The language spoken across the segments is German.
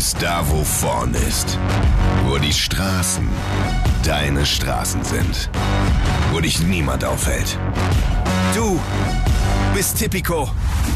bist da, wo vorn ist. Wo die Straßen deine Straßen sind. Wo dich niemand aufhält. Du bist Tipico.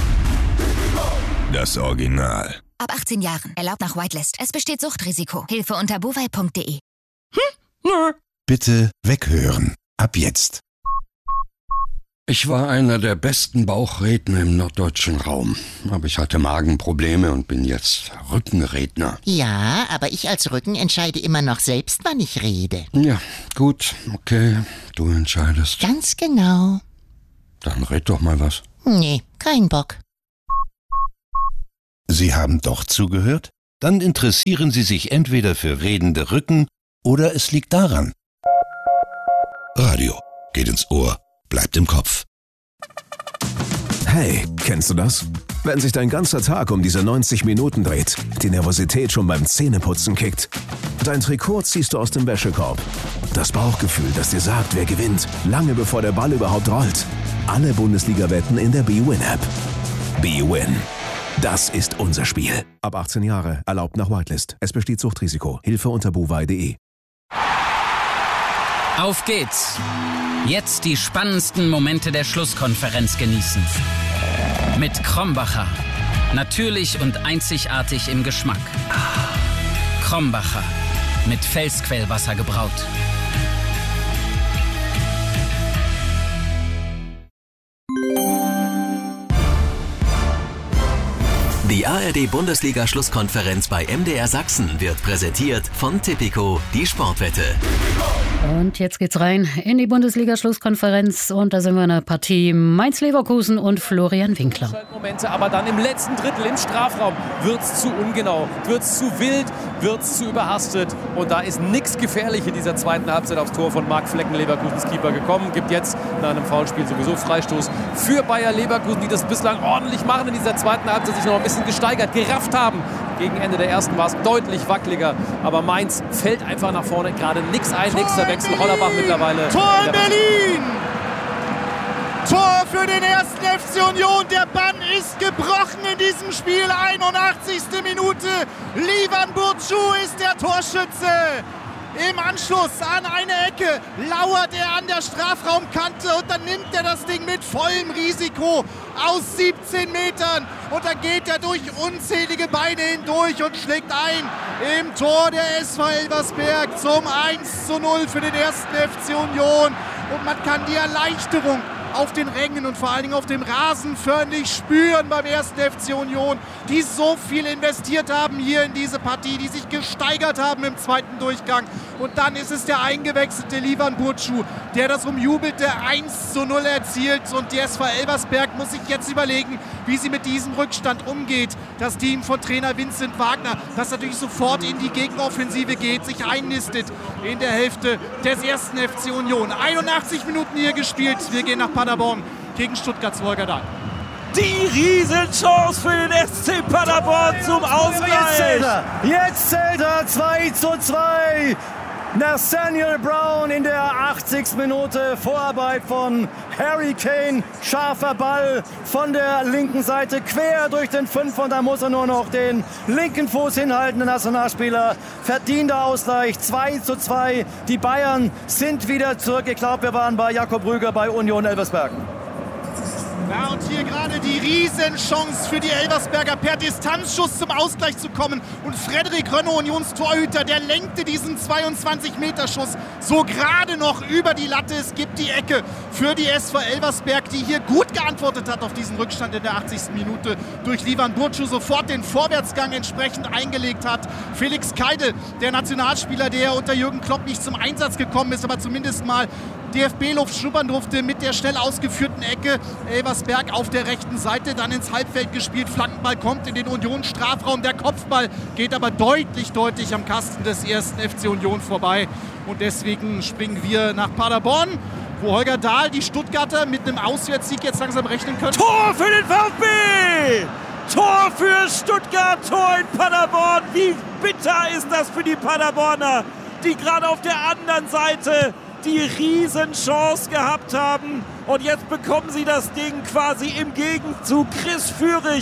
Das Original. Ab 18 Jahren. Erlaubt nach Whitelist. Es besteht Suchtrisiko. Hilfe unter buwei.de. Bitte weghören. Ab jetzt. Ich war einer der besten Bauchredner im norddeutschen Raum. Aber ich hatte Magenprobleme und bin jetzt Rückenredner. Ja, aber ich als Rücken entscheide immer noch selbst, wann ich rede. Ja, gut, okay, du entscheidest. Ganz genau. Dann red doch mal was. Nee, kein Bock. Sie haben doch zugehört? Dann interessieren Sie sich entweder für redende Rücken oder es liegt daran. Radio geht ins Ohr, bleibt im Kopf. Hey, kennst du das? Wenn sich dein ganzer Tag um diese 90 Minuten dreht, die Nervosität schon beim Zähneputzen kickt. Dein Trikot ziehst du aus dem Wäschekorb. Das Bauchgefühl, das dir sagt, wer gewinnt, lange bevor der Ball überhaupt rollt. Alle Bundesliga-Wetten in der bwin-App. bwin. Das ist unser Spiel. Ab 18 Jahre, erlaubt nach Whitelist. Es besteht Suchtrisiko. Hilfe unter buwei.de. Auf geht's! Jetzt die spannendsten Momente der Schlusskonferenz genießen. Mit Krombacher. Natürlich und einzigartig im Geschmack. Krombacher. Mit Felsquellwasser gebraut. Die ARD-Bundesliga-Schlusskonferenz bei MDR Sachsen wird präsentiert von Tipico, die Sportwette. Und jetzt geht's rein in die Bundesliga-Schlusskonferenz und da sind wir in der Partie Mainz-Leverkusen und Florian Winkler. Momente, aber dann im letzten Drittel im Strafraum wird's zu ungenau, wird's zu wild, wird's zu überhastet und da ist nichts gefährlich in dieser zweiten Halbzeit aufs Tor von Marc Flecken, Leverkusens Keeper, gekommen. Gibt jetzt nach einem Foulspiel sowieso Freistoß für Bayer Leverkusen, die das bislang ordentlich machen in dieser zweiten Halbzeit, sich noch ein bisschen gesteigert, gerafft haben. Gegen Ende der ersten war es deutlich wackeliger, aber Mainz fällt einfach nach vorne, gerade nichts ein, nächster Wechsel, Hollerbach mittlerweile. Tor in Berlin! Tor für den ersten FC Union, der Bann ist gebrochen in diesem Spiel, 81. Minute, Livan Burcu ist der Torschütze. Im Anschluss an eine Ecke lauert er an der Strafraumkante und dann nimmt er das Ding mit vollem Risiko aus 17 Metern und dann geht er durch unzählige Beine hindurch und schlägt ein im Tor der SV Elversberg zum 1:0 für den ersten FC Union und man kann die Erleichterung auf den Rängen und vor allen Dingen auf dem Rasen förmlich spüren beim ersten FC Union, die so viel investiert haben hier in diese Partie, die sich gesteigert haben im zweiten Durchgang. Und dann ist es der eingewechselte Livan Burcu, der das umjubelte 1:0 erzielt. Und die SV Elversberg muss sich jetzt überlegen, wie sie mit diesem Rückstand umgeht. Das Team von Trainer Vincent Wagner, das natürlich sofort in die Gegenoffensive geht, sich einnistet in der Hälfte des ersten FC Union. 81 Minuten hier gespielt. Wir gehen nach Paderborn gegen Stuttgarts Volker Dahl. Die Riesenchance für den SC Paderborn zum Ausgleich. Jetzt zählt er 2:2. Nathaniel Brown in der 80. Minute. Vorarbeit von Harry Kane. Scharfer Ball von der linken Seite quer durch den 5 und da muss er nur noch den linken Fuß hinhalten. Der Nationalspieler verdienter Ausgleich 2:2. Die Bayern sind wieder zurück. Ich glaube, wir waren bei Jakob Rüger bei Union Elversberg. Ja, und hier gerade die Riesenchance für die Elversberger, per Distanzschuss zum Ausgleich zu kommen. Und Frederik Rönne, Unionstorhüter, der lenkte diesen 22-Meter-Schuss so gerade noch über die Latte. Es gibt die Ecke für die SV Elversberg, die hier gut geantwortet hat auf diesen Rückstand in der 80. Minute. Durch Livan Burcu sofort den Vorwärtsgang entsprechend eingelegt hat. Felix Keidel, der Nationalspieler, der unter Jürgen Klopp nicht zum Einsatz gekommen ist, aber zumindest mal DFB-Luft schnuppern durfte mit der schnell ausgeführten Ecke. Elversberg auf der rechten Seite, dann ins Halbfeld gespielt. Flankenball kommt in den Union-Strafraum. Der Kopfball geht aber deutlich am Kasten des ersten FC Union vorbei. Und deswegen springen wir nach Paderborn, wo Holger Dahl die Stuttgarter mit einem Auswärtssieg jetzt langsam rechnen können. Tor für den VfB! Tor für Stuttgart, Tor in Paderborn. Wie bitter ist das für die Paderborner, die gerade auf der anderen Seite die Riesenchance gehabt haben. Und jetzt bekommen sie das Ding quasi im Gegenzug. Chris Führig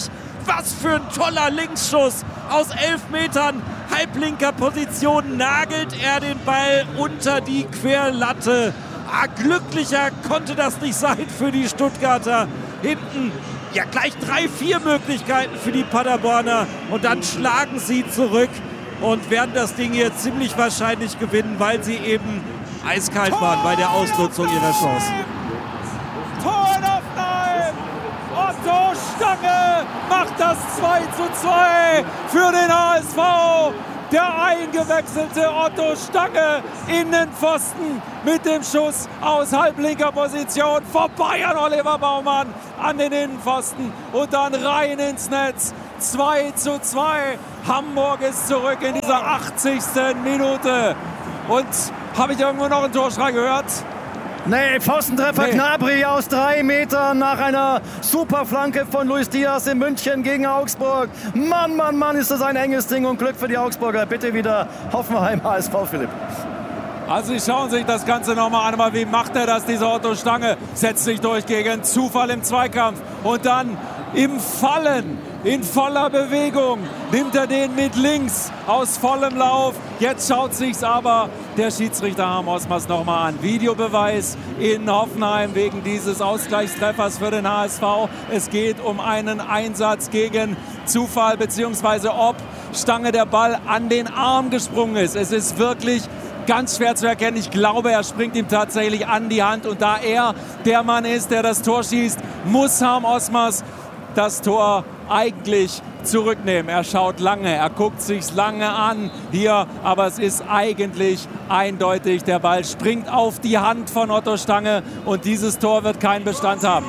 was für ein toller Linksschuss aus 11 Metern halblinker Position nagelt er den Ball unter die Querlatte. Glücklicher konnte das nicht sein für die Stuttgarter. Hinten ja gleich 3-4 Möglichkeiten für die Paderborner und dann schlagen sie zurück und werden das Ding hier ziemlich wahrscheinlich gewinnen, weil sie eben eiskalt waren bei der Ausnutzung ihrer Chance. Tor in Hoffenheim! Otto Stange macht das 2:2 für den HSV. Der eingewechselte Otto Stange in den Pfosten mit dem Schuss aus halblinker Position vorbei an Oliver Baumann an den Innenpfosten und dann rein ins Netz. 2:2. Hamburg ist zurück in dieser 80. Minute. Und habe ich irgendwo noch einen Torschrei gehört? Nee, Pfostentreffer Gnabry aus 3 Metern nach einer Superflanke von Luis Diaz in München gegen Augsburg. Mann, ist das ein enges Ding und Glück für die Augsburger. Bitte wieder Hoffenheim HSV, Philipp. Also sie schauen sich das Ganze nochmal an, aber wie macht er das, dieser Otto Stange? Setzt sich durch gegen Zufall im Zweikampf und dann im Fallen, in voller Bewegung, nimmt er den mit links aus vollem Lauf. Jetzt schaut sich's aber der Schiedsrichter Harm Osmers nochmal an. Videobeweis in Hoffenheim wegen dieses Ausgleichstreffers für den HSV. Es geht um einen Einsatz gegen Zufall, beziehungsweise ob Stange der Ball an den Arm gesprungen ist. Es ist wirklich ganz schwer zu erkennen. Ich glaube, er springt ihm tatsächlich an die Hand. Und da er der Mann ist, der das Tor schießt, muss Harm Osmers das Tor eigentlich zurücknehmen. Er schaut lange, er guckt sich's lange an hier, aber es ist eigentlich eindeutig. Der Ball springt auf die Hand von Otto Stange und dieses Tor wird keinen Bestand haben.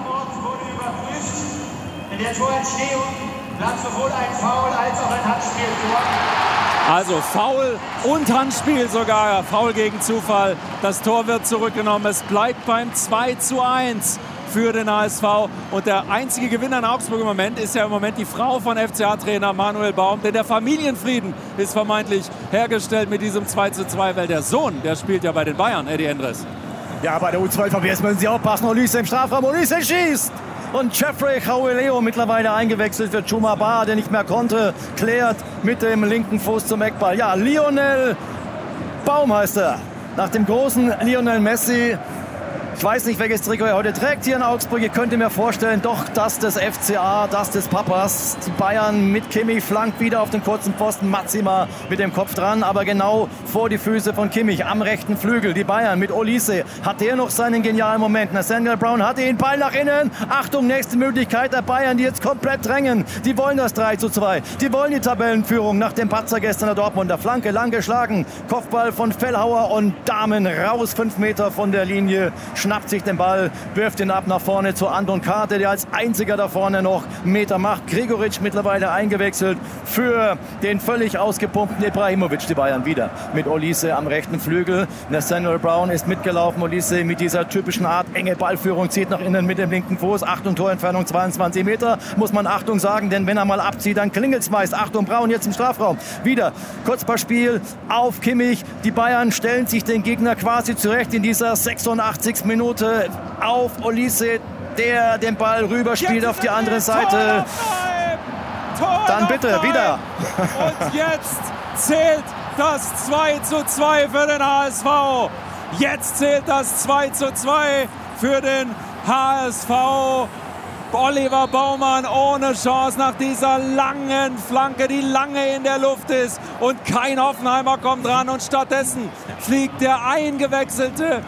In der Torentstehung lag sowohl ein Foul als auch ein Handspiel vor. Also Foul und Handspiel sogar. Foul gegen Zufall. Das Tor wird zurückgenommen. Es bleibt beim 2:1 für den HSV. Und der einzige Gewinner in Augsburg im Moment ist ja im Moment die Frau von FCA-Trainer Manuel Baum. Denn der Familienfrieden ist vermeintlich hergestellt mit diesem 2:2, weil der Sohn, der spielt ja bei den Bayern, Eddie Endres. Ja, bei der U12 jetzt müssen Sie aufpassen. Olise im Strafraum. Olise schießt! Und Jeffrey Chaueleo mittlerweile eingewechselt für Chuma Ba, der nicht mehr konnte, klärt mit dem linken Fuß zum Eckball. Ja, Lionel Baum heißt er. Nach dem großen Lionel Messi. Ich weiß nicht, welches Trikot er heute trägt hier in Augsburg. Ihr könnt mir vorstellen, doch das des FCA, das des Papas. Die Bayern mit Kimmich flankt wieder auf den kurzen Pfosten. Mazima mit dem Kopf dran, aber genau vor die Füße von Kimmich am rechten Flügel. Die Bayern mit Olise. Hat der noch seinen genialen Moment? Nathaniel Brown hat den Ball nach innen. Achtung, nächste Möglichkeit der Bayern, die jetzt komplett drängen. Die wollen das 3:2. Die wollen die Tabellenführung nach dem Patzer gestern der Dortmunder. Flanke lang geschlagen. Kopfball von Fellhauer und Damen raus 5 Meter von der Linie. Schnappt sich den Ball, wirft ihn ab nach vorne zu Anton Karte, der als einziger da vorne noch Meter macht. Gregoritsch mittlerweile eingewechselt für den völlig ausgepumpten Ibrahimovic. Die Bayern wieder mit Olise am rechten Flügel. Nathaniel Brown ist mitgelaufen. Olise mit dieser typischen Art enge Ballführung zieht nach innen mit dem linken Fuß. Achtung, Torentfernung 22 Meter. Muss man Achtung sagen, denn wenn er mal abzieht, dann klingelt's meist. Achtung, Brown jetzt im Strafraum. Wieder Kurzpassspiel auf Kimmich. Die Bayern stellen sich den Gegner quasi zurecht in dieser 86. Minute auf Olise, der den Ball rüberspielt auf die andere Seite. Dann bitte wieder. Und jetzt zählt das 2:2 für den HSV. Jetzt zählt das 2:2 für den HSV. Oliver Baumann ohne Chance nach dieser langen Flanke, die lange in der Luft ist. Und kein Hoffenheimer kommt dran. Und stattdessen fliegt der eingewechselte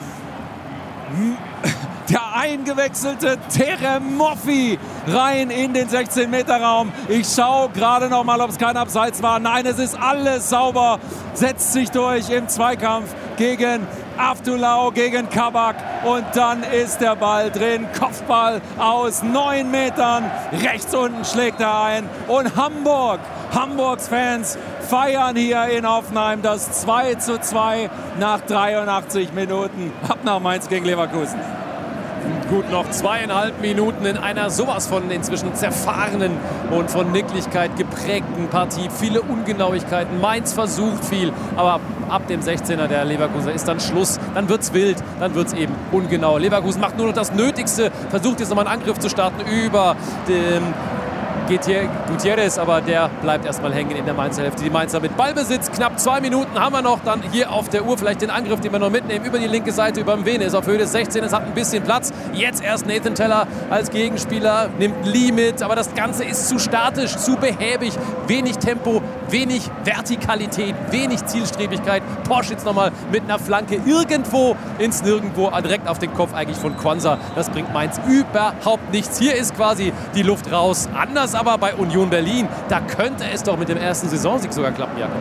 Terem Moffi rein in den 16-Meter-Raum. Ich schaue gerade noch mal, ob es kein Abseits war. Nein, es ist alles sauber. Setzt sich durch im Zweikampf gegen Avdulau, gegen Kabak. Und dann ist der Ball drin. Kopfball aus 9 Metern. Rechts unten schlägt er ein. Und Hamburgs Fans feiern hier in Hoffenheim das 2:2 nach 83 Minuten. Ab nach Mainz gegen Leverkusen. Gut, noch 2,5 Minuten in einer sowas von inzwischen zerfahrenen und von Nicklichkeit geprägten Partie. Viele Ungenauigkeiten. Mainz versucht viel, aber ab dem 16er der Leverkusener ist dann Schluss. Dann wird's wild, dann wird's eben ungenau. Leverkusen macht nur noch das Nötigste, versucht jetzt nochmal einen Angriff zu starten über den geht hier Gutierrez, aber der bleibt erstmal hängen in der Mainzer Hälfte. Die Mainzer mit Ballbesitz, knapp 2 Minuten haben wir noch. Dann hier auf der Uhr vielleicht den Angriff, den wir noch mitnehmen, über die linke Seite, über den Vene. Ist auf Höhe des 16, es hat ein bisschen Platz. Jetzt erst Nathan Teller als Gegenspieler, nimmt Lee mit, aber das Ganze ist zu statisch, zu behäbig. Wenig Tempo, wenig Vertikalität, wenig Zielstrebigkeit. Porschitz nochmal mit einer Flanke irgendwo ins Nirgendwo, direkt auf den Kopf eigentlich von Quansah. Das bringt Mainz überhaupt nichts. Hier ist quasi die Luft raus. Anders aber bei Union Berlin. Da könnte es doch mit dem ersten Saisonsieg sogar klappen, Jakob.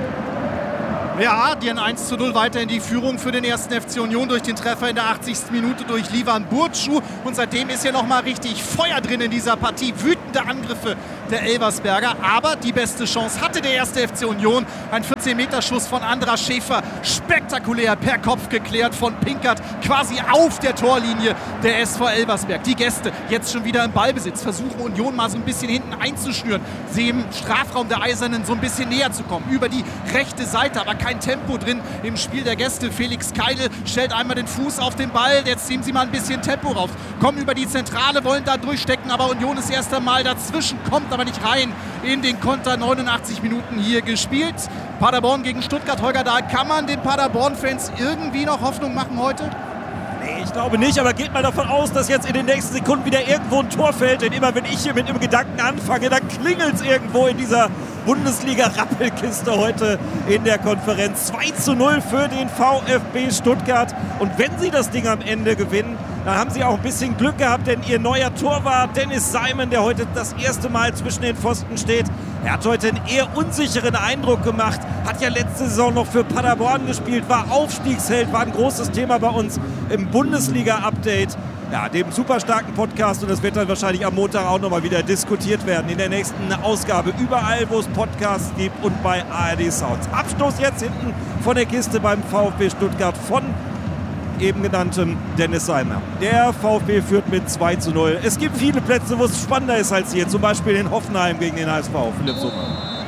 Ja, die 1:0 weiter in die Führung für den ersten FC Union durch den Treffer in der 80. Minute durch Livan Burcu. Und seitdem ist hier nochmal richtig Feuer drin in dieser Partie. Wütende Angriffe der Elversberger. Aber die beste Chance hatte der erste FC Union. Ein 14-Meter-Schuss von Andras Schäfer. Spektakulär per Kopf geklärt von Pinkert. Quasi auf der Torlinie der SV Elversberg. Die Gäste jetzt schon wieder im Ballbesitz. Versuchen Union mal so ein bisschen hinten einzuschnüren. Sie im Strafraum der Eisernen so ein bisschen näher zu kommen. Über die rechte Seite, aber kein Tempo drin im Spiel der Gäste. Felix Keidel stellt einmal den Fuß auf den Ball. Jetzt ziehen sie mal ein bisschen Tempo rauf. Kommen über die Zentrale, wollen da durchstecken, aber Union ist erst einmal dazwischen, kommt aber nicht rein in den Konter. 89 Minuten hier gespielt. Paderborn gegen Stuttgart. Holger Dahl, kann man den Paderborn-Fans irgendwie noch Hoffnung machen heute? Nee, ich glaube nicht, aber geht mal davon aus, dass jetzt in den nächsten Sekunden wieder irgendwo ein Tor fällt. Denn immer wenn ich hier mit einem Gedanken anfange, dann klingelt es irgendwo in dieser Bundesliga-Rappelkiste heute in der Konferenz. 2:0 für den VfB Stuttgart. Und wenn sie das Ding am Ende gewinnen, dann haben sie auch ein bisschen Glück gehabt, denn ihr neuer Torwart Dennis Simon, der heute das erste Mal zwischen den Pfosten steht, er hat heute einen eher unsicheren Eindruck gemacht, hat ja letzte Saison noch für Paderborn gespielt, war Aufstiegsheld, war ein großes Thema bei uns im Bundesliga-Update. Ja, dem super starken Podcast, und das wird dann wahrscheinlich am Montag auch nochmal wieder diskutiert werden in der nächsten Ausgabe. Überall, wo es Podcasts gibt und bei ARD Sounds. Abstoß jetzt hinten von der Kiste beim VfB Stuttgart von eben genanntem Dennis Simon. Der VfB führt mit 2:0. Es gibt viele Plätze, wo es spannender ist als hier. Zum Beispiel in Hoffenheim gegen den HSV. Philipp Sommer.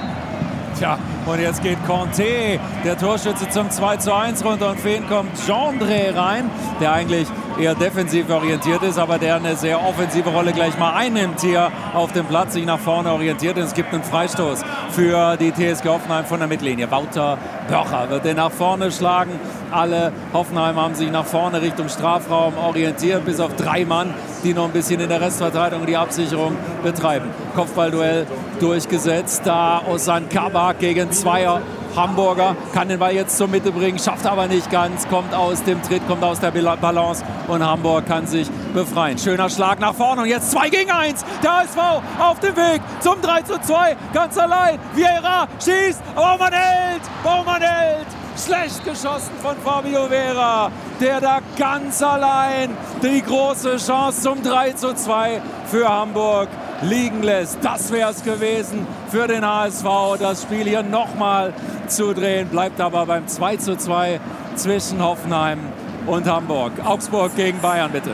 Tja, und jetzt geht Conte, der Torschütze, zum 2:1 runter, und für ihn kommt Gendré rein, der eigentlich eher defensiv orientiert ist, aber der eine sehr offensive Rolle gleich mal einnimmt hier auf dem Platz, sich nach vorne orientiert. Und es gibt einen Freistoß für die TSG Hoffenheim von der Mittellinie. Wouter Börcher wird den nach vorne schlagen. Alle Hoffenheim haben sich nach vorne Richtung Strafraum orientiert, bis auf 3 Mann, die noch ein bisschen in der Restverteidigung die Absicherung betreiben. Kopfballduell durchgesetzt, da Ozan Kabak gegen 2 Hamburger, kann den Ball jetzt zur Mitte bringen, schafft aber nicht ganz, kommt aus dem Tritt, kommt aus der Balance, und Hamburg kann sich befreien. Schöner Schlag nach vorne, und jetzt 2 gegen 1. Der HSV auf dem Weg zum 3:2, ganz allein. Vieira schießt, Baumann hält. Schlecht geschossen von Fabio Vera, der da ganz allein die große Chance zum 3:2 für Hamburg liegen lässt. Das wäre es gewesen für den HSV, das Spiel hier nochmal zu drehen. Bleibt aber beim 2:2 zwischen Hoffenheim und Hamburg. Augsburg gegen Bayern, bitte.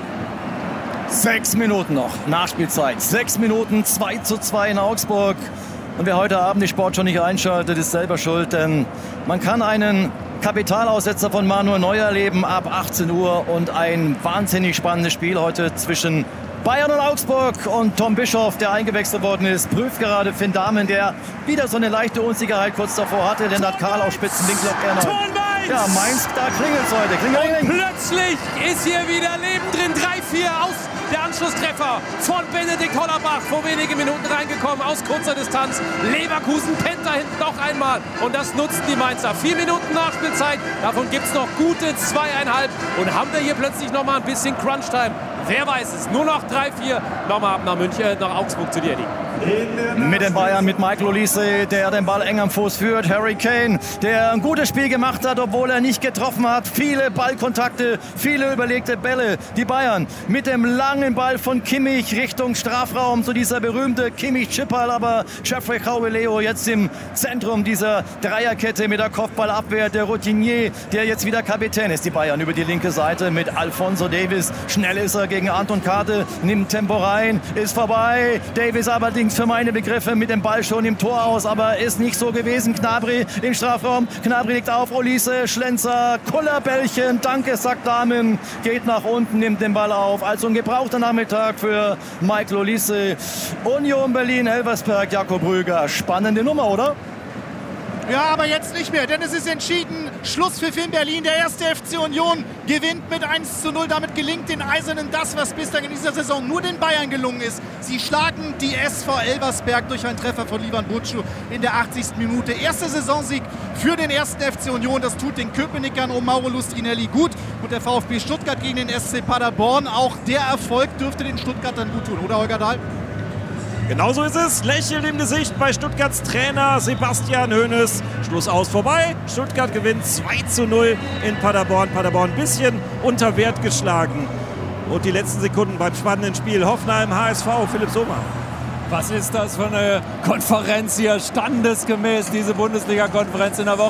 6 Minuten noch, Nachspielzeit. 6 Minuten, 2:2 in Augsburg. Und wer heute Abend die Sportschau nicht einschaltet, ist selber schuld, denn man kann einen Kapitalaussetzer von Manuel Neuer erleben ab 18 Uhr und ein wahnsinnig spannendes Spiel heute zwischen Bayern und Augsburg. Und Tom Bischoff, der eingewechselt worden ist, prüft gerade Finn Dahmen, der wieder so eine leichte Unsicherheit kurz davor hatte. Lennart Karl auf Spitzenwinkel. Ja, Mainz, da klingelt es heute. Und plötzlich ist hier wieder Leben drin. 3-4 aus der Anschlusstreffer von Benedikt Hollerbach. Vor wenigen Minuten reingekommen aus kurzer Distanz. Leverkusen pennt da hinten noch einmal. Und das nutzen die Mainzer. 4 Minuten Nachspielzeit. Davon gibt es noch gute 2,5. Und haben wir hier plötzlich noch mal ein bisschen Crunch-Time. Wer weiß es. Nur noch 3-4. Nochmal ab nach München, nach Augsburg zu dir, Eddie. Mit den Bayern, mit Michael Olise, der den Ball eng am Fuß führt. Harry Kane, der ein gutes Spiel gemacht hat, obwohl er nicht getroffen hat. Viele Ballkontakte, viele überlegte Bälle. Die Bayern mit dem langen Ball von Kimmich Richtung Strafraum. So dieser berühmte Kimmich-Chipball, aber Jeffrey Leo jetzt im Zentrum dieser Dreierkette mit der Kopfballabwehr. Der Routinier, der jetzt wieder Kapitän ist. Die Bayern über die linke Seite mit Alphonso Davies. Schnell ist er gegen Anton Karte, nimmt Tempo rein, ist vorbei. Davies aber den allerdings für meine Begriffe mit dem Ball schon im Tor aus, aber ist nicht so gewesen. Gnabry im Strafraum, Gnabry liegt auf, Olise, Schlenzer, Kullerbällchen, danke, sagt Damen, geht nach unten, nimmt den Ball auf. Also ein gebrauchter Nachmittag für Michael Olise. Union Berlin, Elversberg, Jakob Rüger. Spannende Nummer, oder? Ja, aber jetzt nicht mehr, denn es ist entschieden. Schlusspfiff in Berlin. Der erste FC Union gewinnt mit 1:0. Damit gelingt den Eisernen das, was bislang in dieser Saison nur den Bayern gelungen ist. Sie schlagen die SV Elversberg durch einen Treffer von Livan Burcu in der 80. Minute. Erster Saisonsieg für den ersten FC Union. Das tut den Köpenickern um Mauro Lustrinelli gut. Und der VfB Stuttgart gegen den SC Paderborn. Auch der Erfolg dürfte den Stuttgartern gut tun, oder Holger Dahl? Genauso ist es. Lächeln im Gesicht bei Stuttgarts Trainer Sebastian Hoeneß. Schluss aus, vorbei. Stuttgart gewinnt 2:0 in Paderborn. Paderborn ein bisschen unter Wert geschlagen. Und die letzten Sekunden beim spannenden Spiel Hoffenheim HSV. Philipp Sommer. Was ist das für eine Konferenz hier? Standesgemäß diese Bundesliga-Konferenz in der Woche.